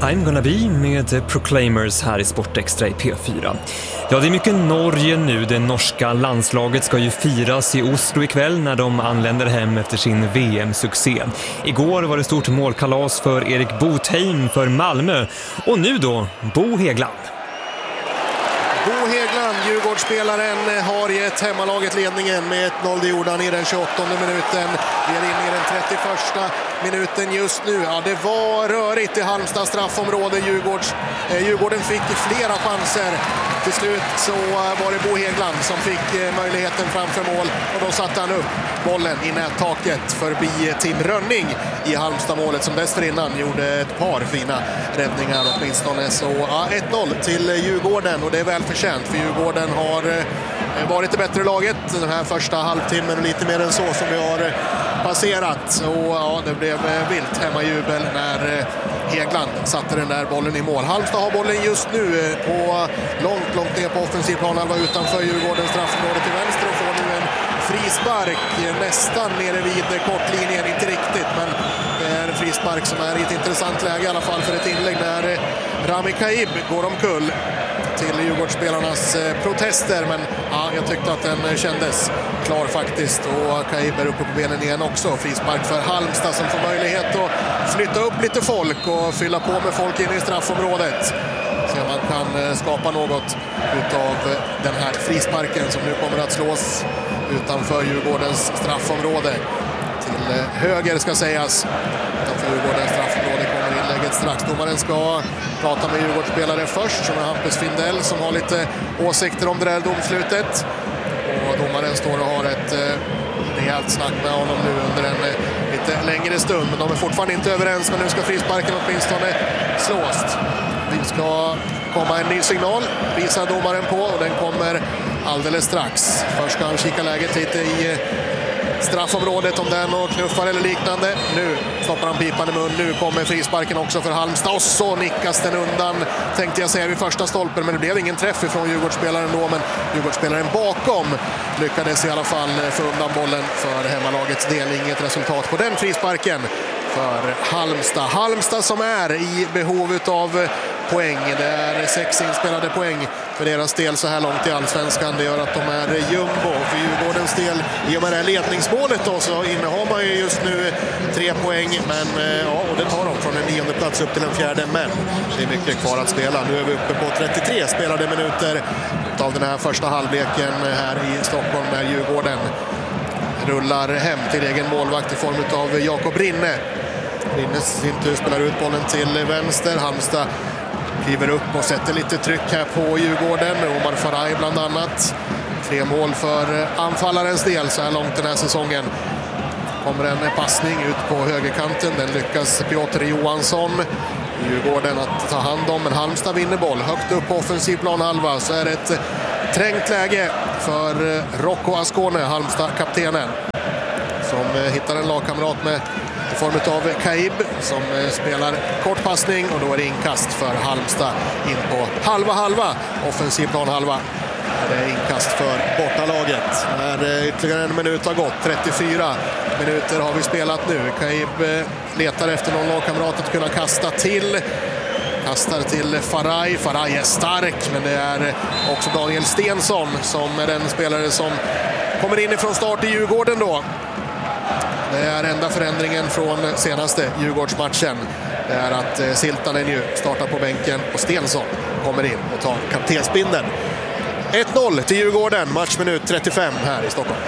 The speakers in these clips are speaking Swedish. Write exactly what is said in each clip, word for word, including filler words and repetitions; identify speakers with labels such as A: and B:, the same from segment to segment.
A: I'm gonna be med Proclaimers här i Sportextra i P fyra. Ja, det är mycket Norge nu. Det norska landslaget ska ju firas i Oslo ikväll när de anländer hem efter sin V M-succé. Igår var det stort målkalas för Erik Botheim för Malmö. Och nu då, Bo Häggland.
B: Bo Häggland, Djurgårdsspelaren, har gett hemmalaget ledningen med ett noll. Det gjorde han i den tjugoåttonde minuten. Vi är inne i den trettioförsta minuten just nu. Ja, det var rörigt i Halmstad straffområde. Djurgårds, eh, Djurgården fick flera chanser. Till slut så var det Bo Häggland som fick eh, möjligheten framför mål. Och då satte han upp bollen i nättaket förbi Tim Rönning i Halmstad-målet som dessförinnan gjorde ett par fina räddningar åtminstone. Så ja, ett noll till Djurgården och det är väl förtjänt för Djurgården har eh, varit det bättre laget den här första halvtimmen och lite mer än så som vi har eh, passerat. Och ja, det blev eh, vilt hemmajubel när eh, Häggland satte den där bollen i mål. Halmstad har bollen just nu eh, på långt, långt ner på offensiv planhalva utanför Djurgårdens straffområde till vänster och får nu en frispark nästan nere vid kortlinjen, inte riktigt, men det är en frispark som är i ett intressant läge i alla fall för ett inlägg där Rami Kaib går omkull till Djurgårdsspelarnas protester, men ja, jag tyckte att den kändes klar faktiskt och Kaib är uppe på benen igen också. Frispark för Halmstad som får möjlighet att flytta upp lite folk och fylla på med folk in i straffområdet. Så man kan skapa något utav den här frisparken som nu kommer att slås utanför Djurgårdens straffområde. Till höger ska sägas. Utanför Djurgårdens straffområde kommer inlägget strax. Domaren ska prata med Djurgårdsspelare först, som är Hampus Findell som har lite åsikter om det där domslutet. Och domaren står och har ett rejält snack med honom nu under en lite längre stund. Men de är fortfarande inte överens, men nu ska frisparken åtminstone slås. Vi ska komma en ny signal, visar domaren på, och den kommer alldeles strax. Först ska han kika läget lite i straffområdet om den och knuffar eller liknande. Nu stoppar han pipan i mun. Nu kommer frisparken också för Halmstad och så nickas den undan, tänkte jag säga, vid första stolpen, men det blev ingen träff ifrån Djurgårdsspelaren då, men Djurgårdsspelaren bakom lyckades i alla fall få undan bollen för hemmalagets del. Inget resultat på den frisparken för Halmstad. Halmstad som är i behov av poäng. Det är sex inspelade poäng för deras del så här långt i Allsvenskan. Det gör att de är jumbo. För Djurgårdens del, i och med det här ledningsmålet då, så innehar man ju just nu tre poäng. Men ja, och det tar de från en nionde plats upp till en fjärde. Men det är mycket kvar att spela. Nu är vi uppe på trettiotre spelade minuter av den här första halvleken här i Stockholm, när Djurgården rullar hem till egen målvakt i form av Jakob Rinne. Rinne sin tur spelar ut bollen till vänster. Halmstad kliver upp och sätter lite tryck här på Djurgården. Omar Faraj bland annat. Tre mål för anfallarens del så här långt den här säsongen. Kommer en passning ut på högerkanten. Den lyckas Piotr Johansson, Djurgården, att ta hand om. Men Halmstad vinner boll. Högt upp på offensiv planhalva så är det ett trängt läge för Rocco Ascone, Halmstad-kaptenen, som hittar en lagkamrat med i form av Kaib som spelar kortpassning, och då är det inkast för Halmstad in på halva halva, offensiv planhalva. Det är inkast för bortalaget. När ytterligare en minut har gått, trettiofyra minuter har vi spelat nu. Kaib letar efter någon lagkamrat att kunna kasta till. Kastar till Faraj. Faraj är stark, men det är också Daniel Stensson som är den spelare som kommer in ifrån start i Djurgården då. Det är enda förändringen från senaste Djurgårdsmatchen. Det är att Siltanen ju startar på bänken och Stensson kommer in och tar kaptensbindeln. ett noll till Djurgården, matchminut trettiofem här i Stockholm.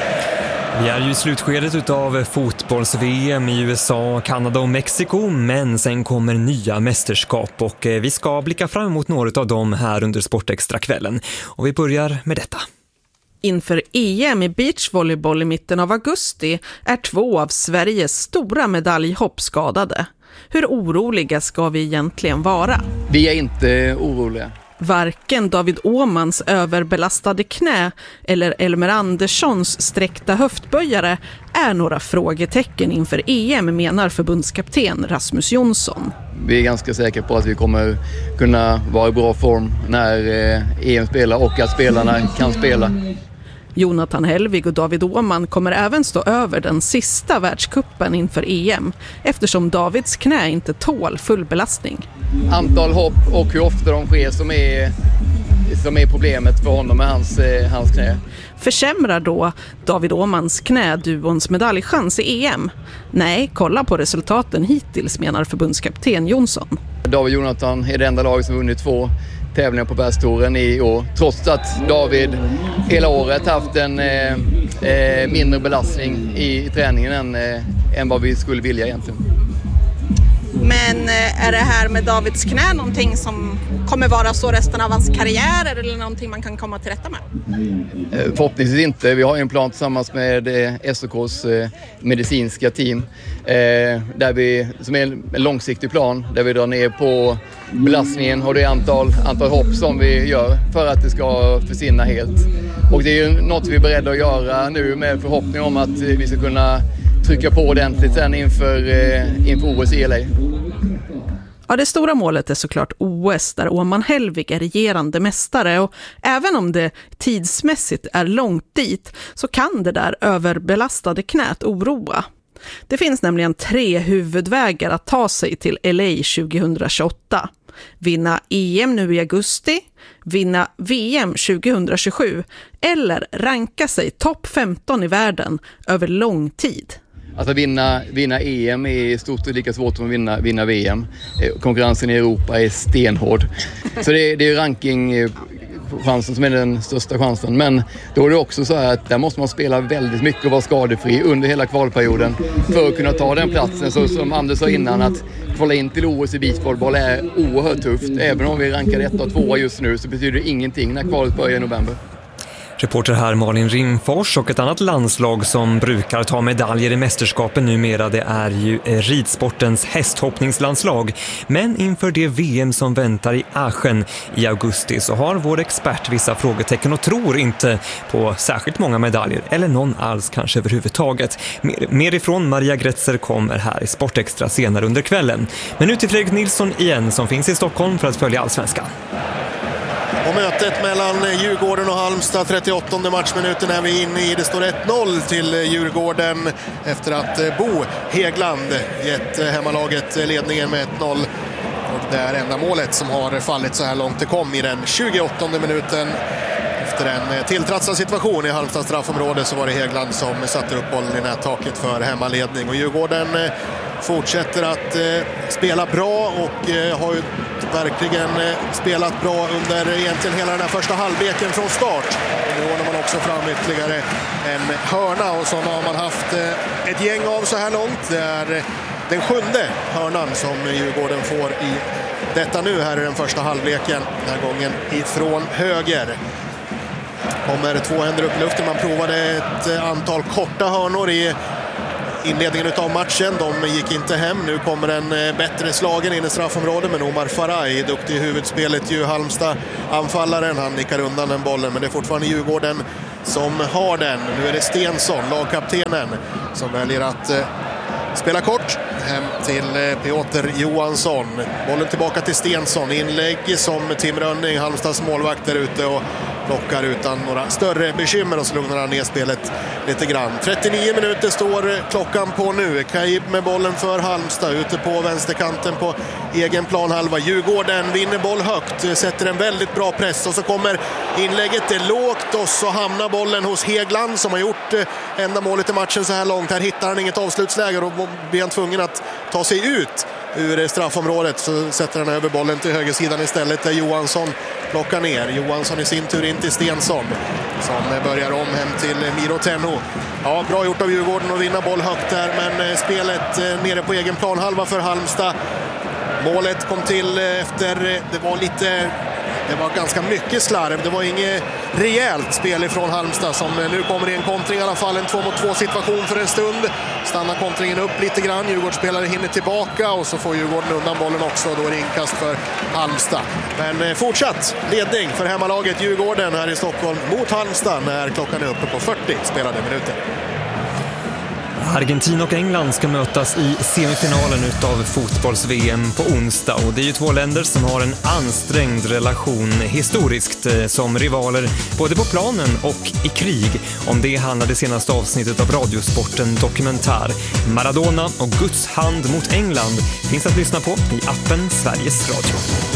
A: Vi är ju i slutskedet av fotbolls-V M i U S A, Kanada och Mexiko, men sen kommer nya mästerskap och vi ska blicka fram emot några av dem här under Sportextra-kvällen. Och vi börjar med detta.
C: Inför E M i beachvolleyboll i mitten av augusti är två av Sveriges stora medaljhopp skadade. Hur oroliga ska vi egentligen vara?
D: Vi är inte oroliga.
C: Varken David Åmans överbelastade knä eller Elmer Anderssons sträckta höftböjare är några frågetecken inför E M, menar förbundskapten Rasmus Jonsson.
D: Vi är ganska säkra på att vi kommer kunna vara i bra form när E M spelar och att spelarna kan spela.
C: Jonathan Helvig och David Åman kommer även stå över den sista världskuppen inför E M eftersom Davids knä inte tål full belastning.
D: antal hopp och hur ofta de sker som är, som är problemet för honom med hans, eh, hans knä.
C: Försämrar då David Åhmans knä duons medaljchans i E M? Nej, kolla på resultaten hittills, menar förbundskapten Jonsson.
D: David Jonathan är det enda laget som vunnit två tävlingar på Bergstouren i år. Trots att David hela året haft en eh, eh, mindre belastning i, i träningen än, eh, än vad vi skulle vilja egentligen.
E: Men är det här med Davids knä någonting som kommer vara så resten av hans karriär, eller någonting man kan komma till rätta med?
D: Förhoppningsvis inte. Vi har en plan tillsammans med S O K:s medicinska team där vi, som är en långsiktig plan där vi drar ner på belastningen och det antal, antal hopp som vi gör för att det ska försvinna helt. Och det är ju något vi är beredda att göra nu med förhoppning om att vi ska kunna trycka på ordentligt sen inför, inför O S i L A.
C: Ja, det stora målet är såklart O S där Åman Hellvig är regerande mästare, och även om det tidsmässigt är långt dit så kan det där överbelastade knät oroa. Det finns nämligen tre huvudvägar att ta sig till L A tjugohundratjugoåtta. Vinna E M nu i augusti, vinna V M tjugohundratjugosju eller ranka sig topp femton i världen över lång tid.
D: Alltså vinna, vinna E M är stort och lika svårt som att vinna, vinna V M. Konkurrensen i Europa är stenhård. Så det, det är rankingchansen som är den största chansen. Men då är det också så här att där måste man spela väldigt mycket och vara skadefri under hela kvalperioden för att kunna ta den platsen. Så som Anders sa innan, att kvala in till O S i beachvolleyboll är oerhört tufft. Även om vi rankar ett och tvåa just nu så betyder det ingenting när kvalet börjar i november.
A: Reporter här Malin Rimfors, och ett annat landslag som brukar ta medaljer i mästerskapen numera, det är ju ridsportens hästhoppningslandslag. Men inför det V M som väntar i Aachen i augusti så har vår expert vissa frågetecken och tror inte på särskilt många medaljer, eller någon alls kanske överhuvudtaget. Mer, mer ifrån Maria Gretzer kommer här i Sportextra senare under kvällen. Men nu till Fredrik Nilsson igen som finns i Stockholm för att följa Allsvenskan.
B: Och mötet mellan Djurgården och Halmstad, trettioåttonde matchminuten är vi inne i. Det står ett noll till Djurgården efter att Bo Hegland gett hemmalaget ledningen med ett noll. Och det är enda målet som har fallit så här långt. Det kom i den tjugoåttonde minuten. Efter en tilltratsad situation i Halmstads straffområde så var det Hegland som satte upp bollen i nättaket för hemmaledning. Och Djurgården fortsätter att eh, spela bra och eh, har ju verkligen eh, spelat bra under egentligen hela den här första halvleken från start. Och nu ordnar man också fram ytterligare en hörna, och sådana har man haft eh, ett gäng av så här långt. Det är eh, den sjunde hörnan som Djurgården får i detta nu här i den första halvleken. Den här gången ifrån höger. Kommer två händer upp i luften. Man provade ett antal korta hörnor i inledningen av matchen. De gick inte hem. Nu kommer en bättre slagen in i straffområdet, men Omar Faraj, duktig i huvudspelet, ju Halmstad anfallaren. Han nickar undan den bollen, men det är fortfarande Djurgården som har den. Nu är det Stensson, lagkaptenen, som väljer att eh, spela kort hem till eh, Piotr Johansson. Bollen tillbaka till Stensson. Inlägg som Tim Rönning, Halmstads målvakt, där ute och blockar utan några större bekymmer, och så lugnar han ner spelet lite grann. trettionio minuter står klockan på nu. Kaib med bollen för Halmstad ute på vänsterkanten på egen planhalva. Djurgården vinner boll högt, sätter en väldigt bra press, och så kommer inlägget, det är lågt, och så hamnar bollen hos Hegland som har gjort enda målet i matchen så här långt. Här hittar han inget avslutsläge och då blir han tvungen att ta sig ut ur straffområdet, så sätter han över bollen till högersidan istället där Johansson plockar ner. Johansson i sin tur in till Stensson som börjar om hem till Miro Tenno. Ja, bra gjort av Djurgården att vinna boll högt där, men spelet nere på egen planhalva för Halmstad. Målet kom till efter, det var lite, det var ganska mycket slarv. Det var inget rejält spel ifrån Halmstad, som nu kommer i en kontring i alla fall, en två mot två situation för en stund. Stannar kontringen upp lite grann, Djurgårdsspelare hinner tillbaka, och så får Djurgården undan bollen också, då är det inkast för Halmstad. Men fortsatt ledning för hemmalaget Djurgården här i Stockholm mot Halmstad när klockan är uppe på fyrtio spelade minuter.
A: Argentina och England ska mötas i semifinalen utav fotbolls-V M på onsdag och det är ju två länder som har en ansträngd relation historiskt som rivaler både på planen och i krig. Om det handlar det senaste avsnittet av Radiosporten Dokumentär. Maradona och Guds hand mot England finns att lyssna på i appen Sveriges Radio.